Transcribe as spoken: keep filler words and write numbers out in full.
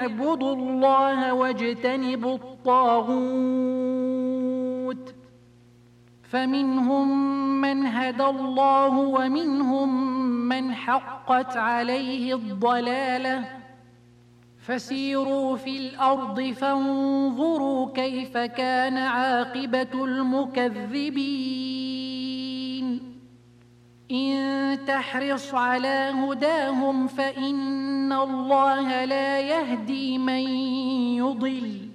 اعبدوا الله واجتنبوا الطاغوت فمنهم من هدى الله ومنهم من حقت عليه الضلالة فسيروا في الأرض فانظروا كيف كان عاقبة المكذبين إن تحرص على هداهم فإن الله لا يهدي من يضل